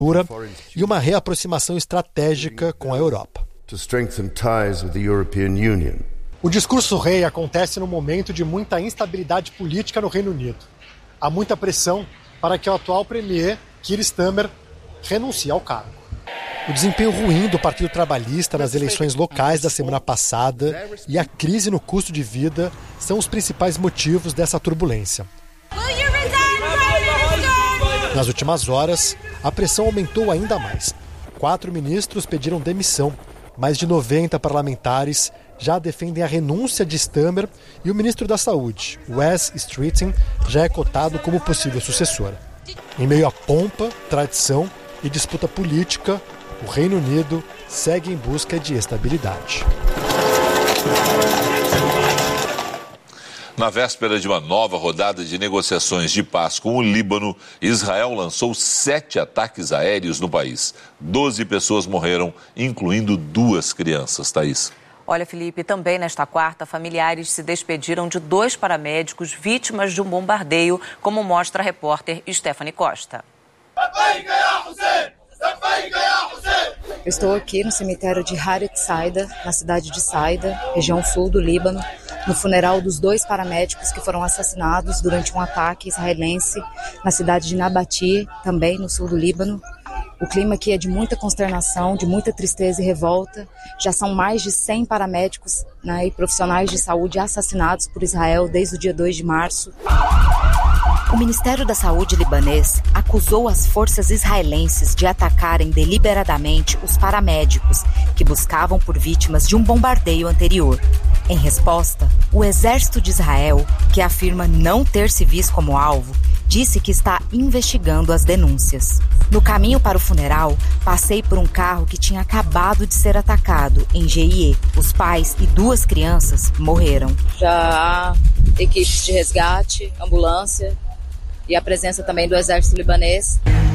e uma reaproximação estratégica com a Europa. O discurso rei acontece no momento de muita instabilidade política no Reino Unido. Há muita pressão para que o atual premier, Keir Starmer, renuncie ao cargo. O desempenho ruim do Partido Trabalhista nas eleições locais da semana passada e a crise no custo de vida são os principais motivos dessa turbulência. Nas últimas horas, a pressão aumentou ainda mais. 4 ministros pediram demissão. Mais de 90 parlamentares já defendem a renúncia de Starmer e o ministro da Saúde, Wes Streeting, já é cotado como possível sucessor. Em meio à pompa, tradição e disputa política, o Reino Unido segue em busca de estabilidade. Na véspera de uma nova rodada de negociações de paz com o Líbano, Israel lançou 7 ataques aéreos no país. 12 pessoas morreram, incluindo 2 crianças. Thaís. Olha, Felipe, também nesta quarta, familiares se despediram de 2 paramédicos vítimas de um bombardeio, como mostra a repórter Stephanie Costa. Eu estou aqui no cemitério de Haret Saida, na cidade de Saida, região sul do Líbano, no funeral dos 2 paramédicos que foram assassinados durante um ataque israelense na cidade de Nabati, também no sul do Líbano. O clima aqui é de muita consternação, de muita tristeza e revolta. Já são mais de 100 paramédicos, né, e profissionais de saúde assassinados por Israel desde o dia 2 de março. O Ministério da Saúde libanês acusou as forças israelenses de atacarem deliberadamente os paramédicos que buscavam por vítimas de um bombardeio anterior. Em resposta, o exército de Israel, que afirma não ter civis como alvo, disse que está investigando as denúncias. No caminho para o funeral, passei por um carro que tinha acabado de ser atacado em GIE. Os pais e 2 crianças morreram. Já há equipes de resgate, ambulância e a presença também do exército libanês.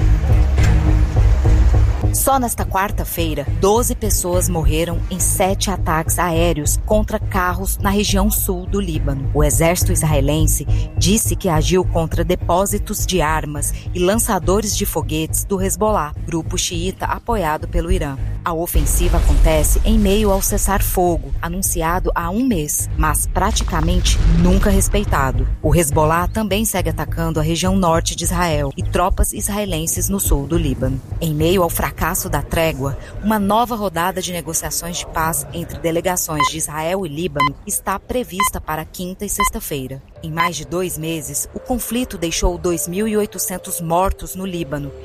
Só nesta quarta-feira, 12 pessoas morreram em 7 ataques aéreos contra carros na região sul do Líbano. O exército israelense disse que agiu contra depósitos de armas e lançadores de foguetes do Hezbollah, grupo xiita apoiado pelo Irã. A ofensiva acontece em meio ao cessar-fogo, anunciado há 1 mês, mas praticamente nunca respeitado. O Hezbollah também segue atacando a região norte de Israel e tropas israelenses no sul do Líbano. Em meio ao fracasso da trégua, uma nova rodada de negociações de paz entre delegações de Israel e Líbano está prevista para quinta e sexta-feira. Em mais de 2 meses, o conflito deixou 2.800 mortos no Líbano